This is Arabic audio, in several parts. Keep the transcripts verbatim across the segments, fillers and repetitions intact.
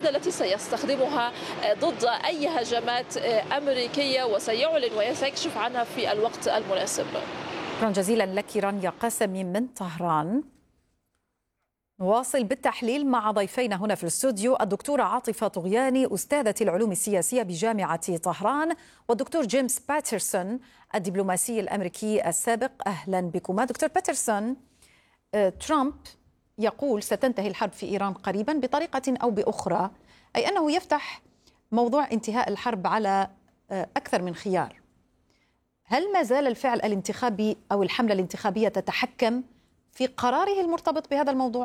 المادة التي سيستخدمها ضد أي هجمات أمريكية، وسيعلن وسيكشف عنها في الوقت المناسب. شكرا جزيلا لك رانيا قاسمي من طهران. نواصل بالتحليل مع ضيفينا هنا في الاستوديو، الدكتورة عاطفة طغياني أستاذة العلوم السياسية بجامعة طهران، والدكتور جيمس باترسون الدبلوماسي الأمريكي السابق. أهلا بكما. دكتور باترسون، ترامب يقول ستنتهي الحرب في إيران قريبا بطريقة أو بأخرى، أي أنه يفتح موضوع انتهاء الحرب على أكثر من خيار. هل ما زال الفعل الانتخابي أو الحملة الانتخابية تتحكم في قراره المرتبط بهذا الموضوع؟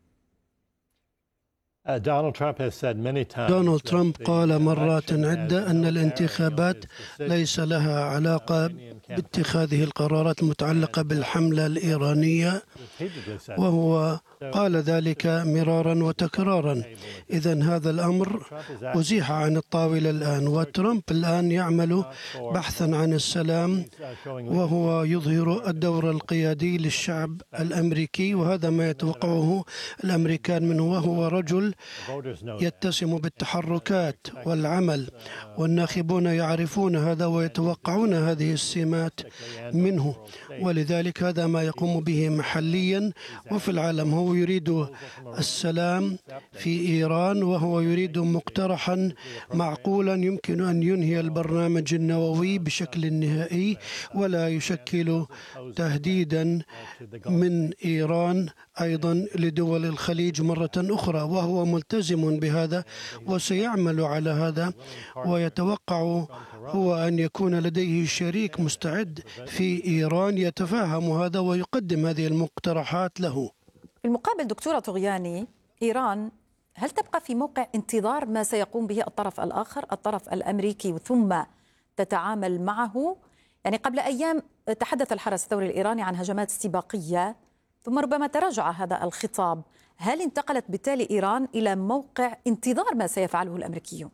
دونالد ترامب قال مرات عدة أن الانتخابات ليس لها علاقة باتخاذه القرارات المتعلقة بالحملة الإيرانية، وهو قال ذلك مرارا وتكرارا. إذن هذا الأمر أزيح عن الطاولة الآن، وترامب الآن يعمل بحثا عن السلام، وهو يظهر الدور القيادي للشعب الأمريكي، وهذا ما يتوقعه الأمريكان منه، وهو رجل يتسم بالتحركات والعمل، والناخبون يعرفون هذا ويتوقعون هذه السمات منه، ولذلك هذا ما يقوم به محليا وفي العالم. هو يريد السلام في إيران، وهو يريد مقترحا معقولا يمكن أن ينهي البرنامج النووي بشكل نهائي، ولا يشكل تهديدا من إيران أيضا لدول الخليج مرة أخرى، وهو ملتزم بهذا وسيعمل على هذا، ويتوقع هو أن يكون لديه شريك مستعد في إيران يتفهم هذا ويقدم هذه المقترحات له. في المقابل دكتورة طغياني، إيران هل تبقى في موقع انتظار ما سيقوم به الطرف الآخر، الطرف الأمريكي، ثم تتعامل معه؟ يعني قبل أيام تحدث الحرس الثوري الإيراني عن هجمات استباقية، ثم ربما تراجع هذا الخطاب. هل انتقلت بالتالي إيران إلى موقع انتظار ما سيفعله الأمريكيون؟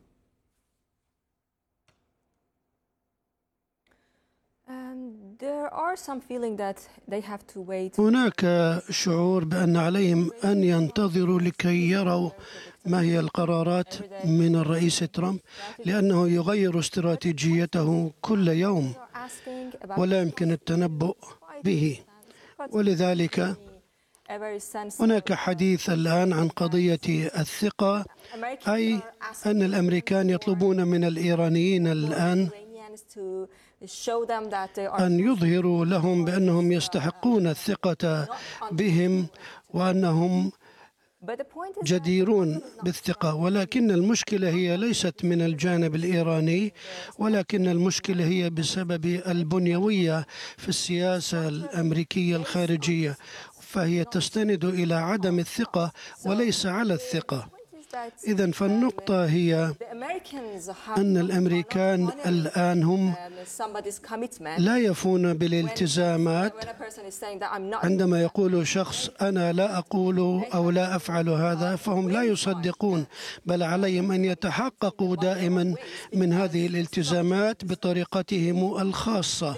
هناك شعور بأن عليهم أن ينتظروا لكي يروا ما هي القرارات من الرئيس ترامب، لأنه يغير استراتيجيته كل يوم ولا يمكن التنبؤ به، ولذلك هناك حديث الآن عن قضية الثقة، أي أن الأمريكان يطلبون من الإيرانيين الآن أن يظهروا لهم بأنهم يستحقون الثقة بهم وأنهم جديرون بالثقة. ولكن المشكلة هي ليست من الجانب الإيراني، ولكن المشكلة هي بسبب البنيوية في السياسة الأمريكية الخارجية، فهي تستند إلى عدم الثقة وليس على الثقة. إذن فالنقطة هي أن الأمريكان الآن هم لا يفون بالالتزامات. عندما يقول شخص أنا لا أقول أو لا أفعل هذا، فهم لا يصدقون، بل عليهم أن يتحققوا دائما من هذه الالتزامات بطريقتهم الخاصة.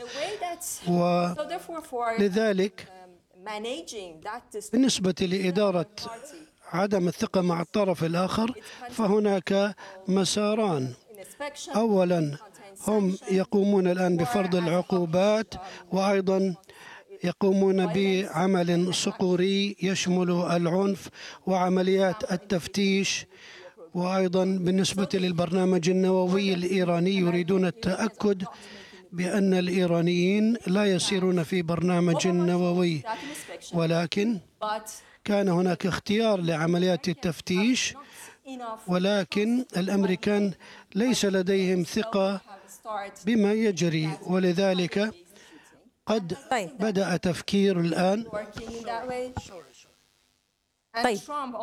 ولذلك بالنسبة لإدارة عدم الثقة مع الطرف الآخر، فهناك مساران. أولا، هم يقومون الآن بفرض العقوبات، وأيضا يقومون بعمل صقوري يشمل العنف وعمليات التفتيش، وأيضا بالنسبة للبرنامج النووي الإيراني يريدون التأكد بأن الإيرانيين لا يسيرون في برنامج نووي، ولكن كان هناك اختيار لعمليات التفتيش، ولكن الأمريكان ليس لديهم ثقة بما يجري، ولذلك قد بدأ تفكير الآن. طيب.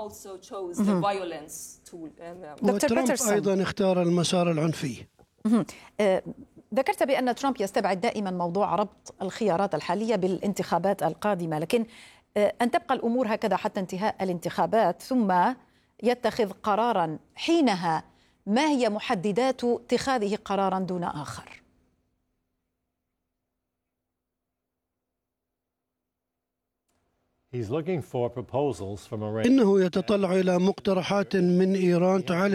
وترامب أيضا اختار المسار العنفي. ذكرت بأن ترامب يستبعد دائما موضوع ربط الخيارات الحالية بالانتخابات القادمة، لكن أن تبقى الأمور هكذا حتى انتهاء الانتخابات ثم يتخذ قرارا، حينها ما هي محددات اتخاذه قرارا دون آخر؟ إنه يتطلع إلى مقترحات من إيران تعالج